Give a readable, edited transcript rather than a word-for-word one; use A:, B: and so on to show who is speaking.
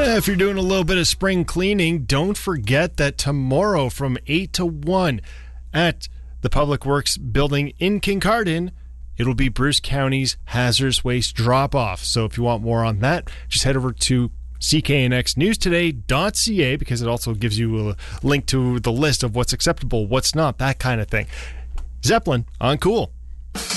A: If you're doing a little bit of spring cleaning, don't forget that tomorrow from 8 to 1 at the Public Works building in Kincardine, it'll be Bruce County's hazardous waste drop-off. So if you want more on that, just head over to cknxnewstoday.ca because it also gives you a link to the list of what's acceptable, what's not, that kind of thing. Zeppelin on Cool.